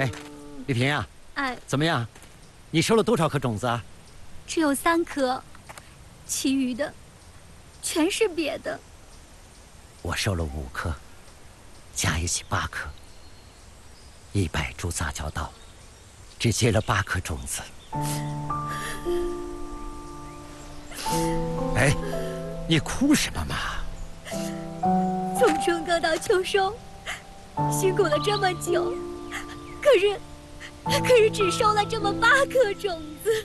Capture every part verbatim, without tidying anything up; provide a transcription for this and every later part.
哎，丽萍啊， 哎， 怎么样？你收了多少颗种子啊？ 只有三颗，其余的全是别的。 我收了五颗，加一起八颗。一百株杂交稻，只结了八颗种子。哎，你哭什么嘛？ 从春耕到秋收，辛苦了这么久，可是，可是只收了这么八颗种子。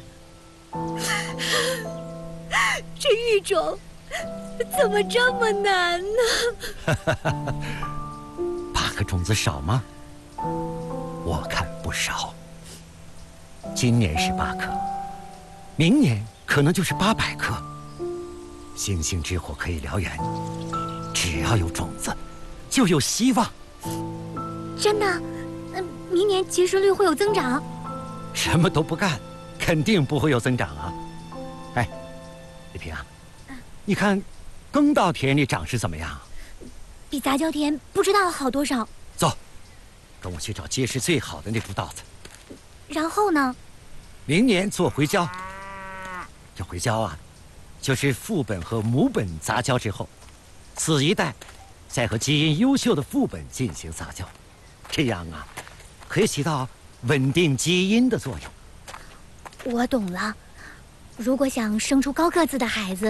这育种怎么这么难呢？ 八颗种子少吗？我看不少。今年是八颗，明年可能就是八百颗。星星之火可以燎原，只要有种子，就有希望。 真的？嗯，明年结实率会有增长？ 什么都不干，肯定不会有增长啊！哎，丽萍啊，你看，耕稻田里长势怎么样？ 比杂交田不知道好多少。 走，跟我去找结实最好的那株稻子。 然后呢？ 明年做回交。这回交啊，就是父本和母本杂交之后，此一代再和基因优秀的父本进行杂交，这样啊，可以起到稳定基因的作用。 我懂了。如果想生出高个子的孩子，